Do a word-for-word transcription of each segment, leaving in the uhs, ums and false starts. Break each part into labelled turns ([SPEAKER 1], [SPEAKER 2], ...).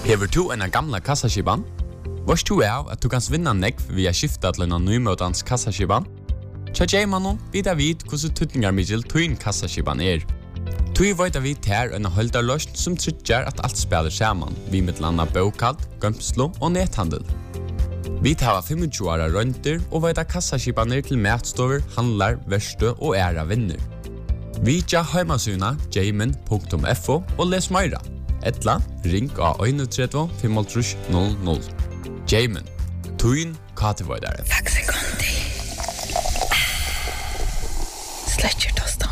[SPEAKER 1] Hever du en gamla kassaskiban? Varst du av at du kan vinna nekv via skifta til en nymøtans kassaskiban? Tja J-mannen vid av vid hvordan tutningarmiddel tuin kassaskiban er. Tui veit av vid her en holdarløst som tryggjar at alt spiller saman, vi med landa bokald, gømslo og nethandel. Vi tar tjue åra rønter og veit av kassaskibaner til matstover, handlar, verste og æra vinner. Vi tja heimasuna jamin punktum f o og les meira. Etla, ring av tre ett fem tre null null. Jamin, tuin katevoidare.
[SPEAKER 2] Takk sekundi. Sletcher tostan.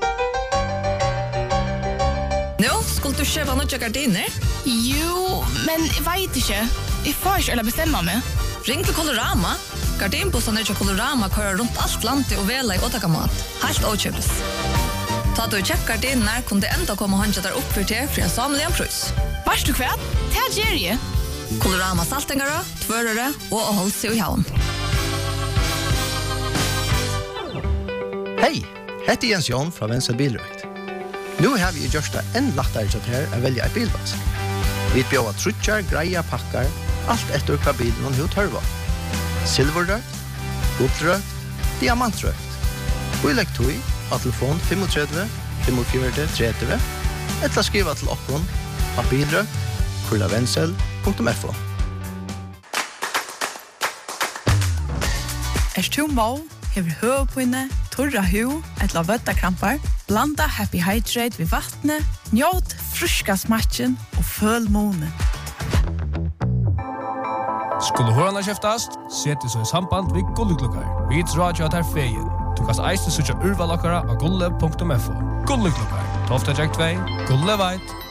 [SPEAKER 2] Nå, skulle du kjøpe noen gardiner?
[SPEAKER 3] Jo, men jeg vet ikke. Jeg får ikke eller bestemme meg.
[SPEAKER 2] Ring til Colorama. Gardinbossene til Colorama kører rundt alt landet og vela i åttakamat. Helt åkjøpes. Ta du tjekk gardiner, kunne det enda komme håndja der opp for til for en samlig en prøys.
[SPEAKER 3] Vars du kvært? Det er Jerry.
[SPEAKER 2] Colorama saltingere, tvørere og å holde seg i havn.
[SPEAKER 4] Hei, hette Jens Jon fra Venstre Bilrøkt. Nå har vi gjort det enn lettere til her å velge et bilvask. Vi bjør trutjar, greia, pakkar, alt etter hva bilen og hva tørva. Silverrøkt, guldrøkt, diamantrøkt. Og i lekt tog av telefon tre fem fem fire tre tre eller skriva til okkon av bilrøkt kurlavensel punktum f o.
[SPEAKER 3] Er du må, hever høvpinne, torra hu, etla vøttakrampar, blanda Happy Hydrate ved vattnet, njåt fruska smatchen og føl månen.
[SPEAKER 5] Skulle hørna kjeftast, sett det så i samband ved Gulleklokkar. Vi tror at er feien. Du kan eiste sutja urvalokkara av gulle punktum f o. Gulleklokkar, tolv jack två, gulle veit,